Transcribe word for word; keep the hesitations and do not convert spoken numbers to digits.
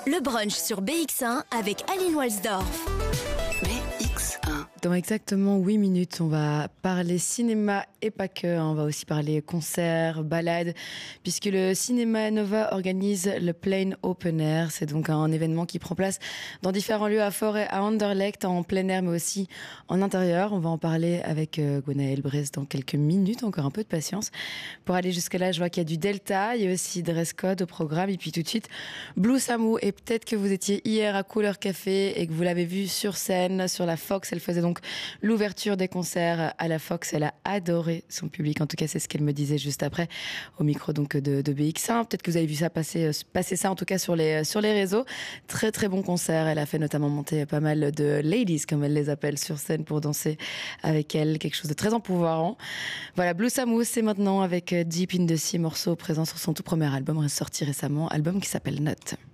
Le brunch sur B X un avec Aline Walsdorf. B X un. Dans exactement huit minutes, on va parler cinéma et pas que. On va aussi parler concerts, balades, puisque le Cinéma Nova organise le Plain Open Air. C'est donc un événement qui prend place dans différents lieux à Fort et à Anderlecht, en plein air, mais aussi en intérieur. On va en parler avec euh, Gwenaëlle Bress dans quelques minutes. Encore un peu de patience. Pour aller jusque là, je vois qu'il y a du Delta. Il y a aussi Dress Code au programme. Et puis tout de suite, Blue Samu. Et peut-être que vous étiez hier à Couleur Café et que vous l'avez vue sur scène, sur la Fox. Elle faisait donc l'ouverture des concerts à la Fox. Elle a adoré son public. En tout cas, c'est ce qu'elle me disait juste après au micro donc de, de B X un. Peut-être que vous avez vu ça passer, passer ça en tout cas sur les, sur les réseaux. Très très bon concert. Elle a fait notamment monter pas mal de ladies, comme elle les appelle, sur scène pour danser avec elle. Quelque chose de très empouvoirant. Voilà, Blue Samu, c'est maintenant avec Deep in the Sea, morceau présent sur son tout premier album sorti récemment, album qui s'appelle Note.